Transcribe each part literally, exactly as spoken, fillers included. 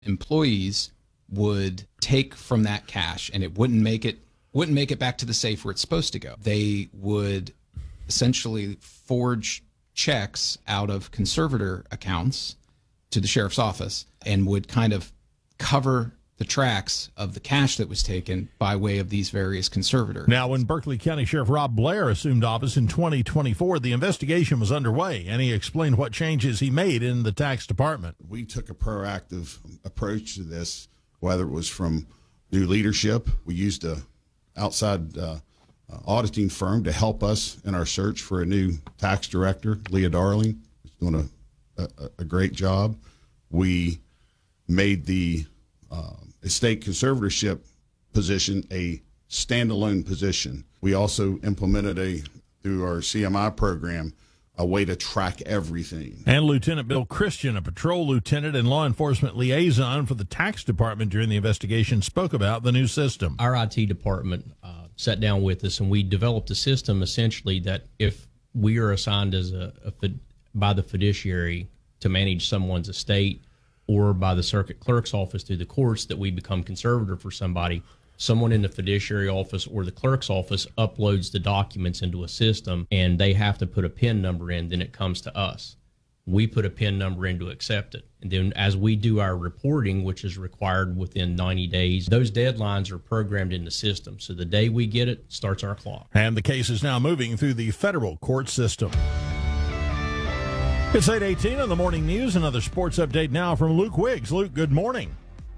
employees would take from that cash, and it wouldn't make it wouldn't make it back to the safe where it's supposed to go. They would essentially forge checks out of conservator accounts to the sheriff's office and would kind of cover the tracks of the cash that was taken by way of these various conservators. Now, when Berkeley County Sheriff Rob Blair assumed office in twenty twenty-four, the investigation was underway, and he explained what changes he made in the tax department. We took a proactive approach to this, whether it was from new leadership. We used a outside uh, uh, auditing firm to help us in our search for a new tax director, Leah Darling, who's doing a, a, a great job. We made the uh, estate conservatorship position a standalone position. We also implemented a through our C M I program a way to track everything. And Lieutenant Bill Christian, a patrol lieutenant and law enforcement liaison for the tax department during the investigation, spoke about the new system. Our I T department uh, sat down with us, and we developed a system essentially that if we are assigned as a, a by the fiduciary to manage someone's estate, or by the circuit clerk's office through the courts, that we become conservator for somebody, someone in the fiduciary office or the clerk's office uploads the documents into a system, and they have to put a PIN number in. Then it comes to us. We put a PIN number in to accept it. And then as we do our reporting, which is required within ninety days, those deadlines are programmed in the system. So the day we get it, starts our clock. And the case is now moving through the federal court system. It's eight eighteen on the Morning News. Another sports update now from Luke Wiggs. Luke, good morning.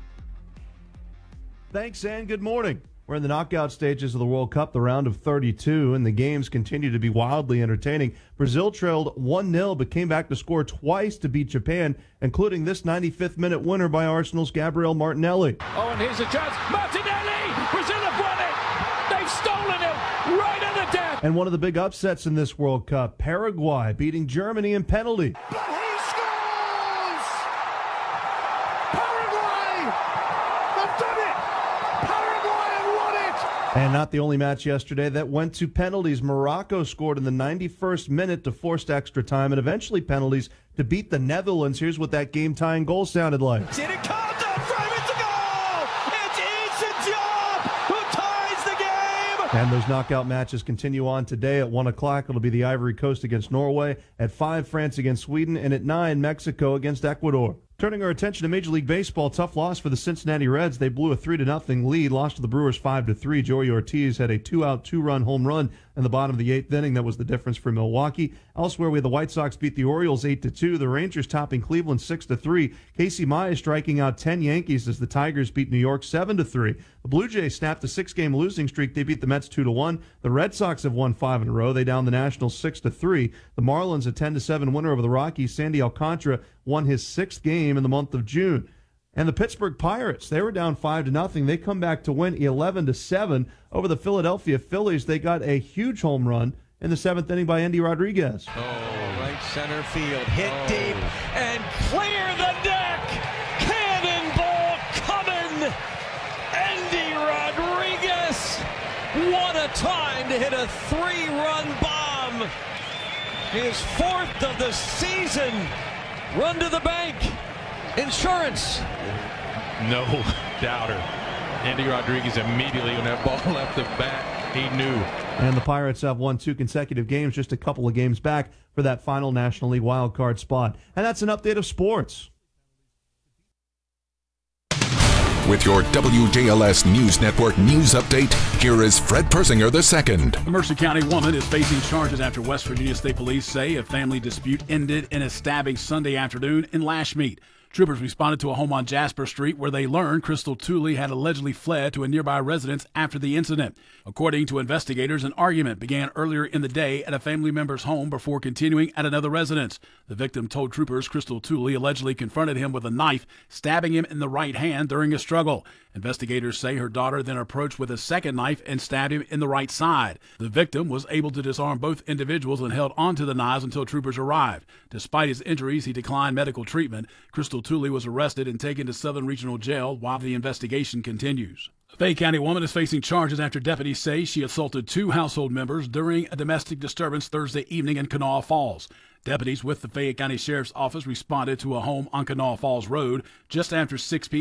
Thanks, and good morning. We're in the knockout stages of the World Cup, the round of thirty-two, and the games continue to be wildly entertaining. Brazil trailed one nil, but came back to score twice to beat Japan, including this ninety-fifth minute winner by Arsenal's Gabriel Martinelli. Oh, and here's a chance. Martinelli! Brazil have won it! They've stolen it right at the death! And one of the big upsets in this World Cup, Paraguay beating Germany in penalty. But he scores! Paraguay have done it! Paraguay have won it! And not the only match yesterday that went to penalties. Morocco scored in the ninety-first minute to force extra time and eventually penalties to beat the Netherlands. Here's what that game-tying goal sounded like. Did it come? It's a goal! It's Ethan Diop who ties the game! And those knockout matches continue on today at one o'clock. It'll be the Ivory Coast against Norway. At five, France against Sweden. And at nine, Mexico against Ecuador. Turning our attention to Major League Baseball, tough loss for the Cincinnati Reds. They blew a three to nothing lead, lost to the Brewers five to three. Joey Ortiz had a two-out, two-run home run in the bottom of the eighth inning. That was the difference for Milwaukee. Elsewhere, we had the White Sox beat the Orioles eight to two. The Rangers topping Cleveland six to three. Casey Mize striking out ten Yankees as the Tigers beat New York seven to three. The Blue Jays snapped a six-game losing streak. They beat the Mets two to one. The Red Sox have won five in a row. They downed the Nationals six to three. The Marlins, a ten to seven winner over the Rockies. Sandy Alcantara won his sixth game in the month of June. And the Pittsburgh Pirates, they were down five to nothing. They come back to win eleven to seven over the Philadelphia Phillies. They got a huge home run in the seventh inning by Andy Rodriguez. Oh, right center field, hit oh. deep, and clear the deck. Cannonball coming. Andy Rodriguez, what a time to hit a three-run bomb. His fourth of the season. Run to the bank. Insurance. No doubter. Andy Rodriguez immediately, when that ball left the bat, he knew. And the Pirates have won two consecutive games, just a couple of games back for that final National League wild card spot. And that's an update of sports. With your W J L S News Network news update, here is Fred Persinger the second. A Mercer County woman is facing charges after West Virginia State Police say a family dispute ended in a stabbing Sunday afternoon in Lashmead. Troopers responded to a home on Jasper Street where they learned Crystal Tooley had allegedly fled to a nearby residence after the incident. According to investigators, an argument began earlier in the day at a family member's home before continuing at another residence. The victim told troopers Crystal Tooley allegedly confronted him with a knife, stabbing him in the right hand during a struggle. Investigators say her daughter then approached with a second knife and stabbed him in the right side. The victim was able to disarm both individuals and held onto the knives until troopers arrived. Despite his injuries, he declined medical treatment. Crystal Tooley was arrested and taken to Southern Regional Jail while the investigation continues. A Fayette County woman is facing charges after deputies say she assaulted two household members during a domestic disturbance Thursday evening in Kanawha Falls. Deputies with the Fayette County Sheriff's Office responded to a home on Kanawha Falls Road just after six p.m.